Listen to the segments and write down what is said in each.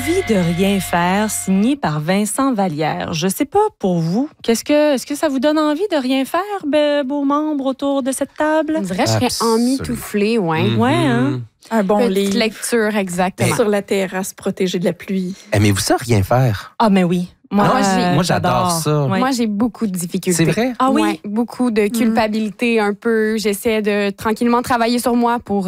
Envie de rien faire, signé par Vincent Vallière. Je sais pas pour vous, est-ce que ça vous donne envie de rien faire, beaux membres autour de cette table? On dirait que je serais emmitouflée, ouais. Ouais, hein? Un bon Petite livre lecture, exactement. sur la terrasse protégée de la pluie. Aimez-vous ça, rien faire? Ah, mais oui. Moi, j'adore ça. Ouais. Moi, j'ai beaucoup de difficultés. C'est vrai? Ah oui? Ouais, beaucoup de culpabilité un peu. J'essaie de tranquillement travailler sur moi pour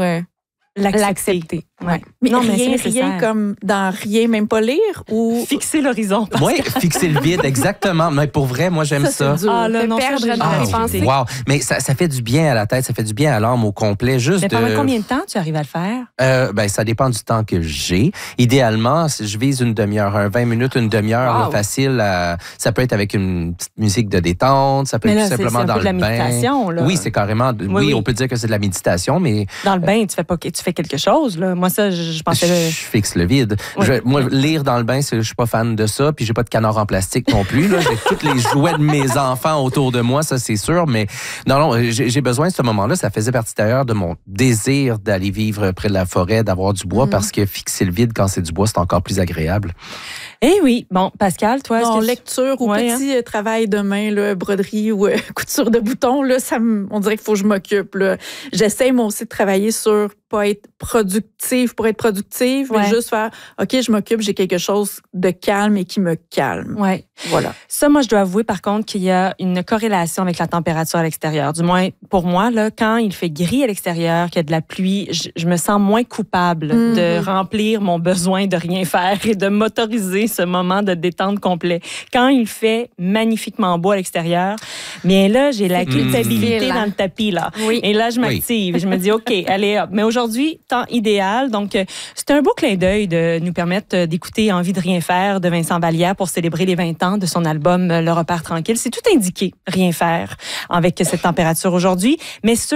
l'accepter. Ouais. Mais Non, mais rien, c'est rien nécessaire. comme dans rien, même pas lire ou... Fixer l'horizon. Oui, fixer le vide, exactement. Mais pour vrai, moi, j'aime ça. c'est dur. Ah là, Se non, ça, perdre j'ai dans jamais les pensées. été. Wow. Mais ça fait du bien à la tête, ça fait du bien à l'âme au complet. Juste Mais pendant combien de temps tu arrives à le faire? Ça dépend du temps que j'ai. Idéalement, si je vise une demi-heure, 20 minutes, une demi-heure, Wow. là, facile. Ça peut être avec une petite musique de détente, ça peut Mais être là, tout c'est simplement un dans peu de la le bain. méditation, là. Oui, c'est carrément. Oui, on peut dire que c'est de la méditation, mais Dans le bain, tu fais quelque chose, là. Moi, ça, je pensais... je fixe le vide. Oui. Moi, lire dans le bain, je suis pas fan de ça. Puis j'ai pas de canard en plastique non plus. Là. J'ai tous les jouets de mes enfants autour de moi, ça c'est sûr. Mais non, j'ai besoin de ce moment-là. Ça faisait partie d'ailleurs de mon désir d'aller vivre près de la forêt, d'avoir du bois, parce que fixer le vide quand c'est du bois, c'est encore plus agréable. Eh oui. Bon, Pascal, toi, Non, est-ce que lecture ou Ouais, petit travail de main, là, broderie ou couture de boutons, là, on dirait qu'il faut que je m'occupe. Là. J'essaie moi aussi de travailler sur pas être productive pour être productive, Ouais. mais juste faire, OK, je m'occupe, j'ai quelque chose de calme et qui me calme. Ouais. Voilà. Ça, moi, je dois avouer, par contre, qu'il y a une corrélation avec la température à l'extérieur. Du moins, pour moi, là, quand il fait gris à l'extérieur, qu'il y a de la pluie, je me sens moins coupable de remplir mon besoin de rien faire et de m'autoriser ce moment de détente complet. Quand il fait magnifiquement beau à l'extérieur, bien là, j'ai la culpabilité difficile, hein? dans le tapis, là. Oui. Et là, je m'active. Je me dis, OK, allez, hop. Mais aujourd'hui, temps idéal. Donc, c'est un beau clin d'œil de nous permettre d'écouter Envie de rien faire de Vincent Vallière pour célébrer les 20 ans de son album Le repère tranquille. C'est tout indiqué, rien faire, avec cette température aujourd'hui. Mais